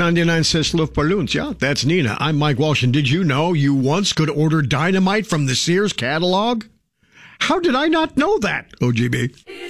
99 cents Luftballons. Yeah, that's Nina. I'm Mike Walsh, and did you know you once could order dynamite from the Sears catalog? How did I not know that, OGB?